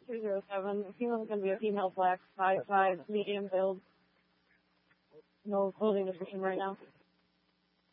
207. Female's going to be a female black, 5'5", medium build. No clothing description right now.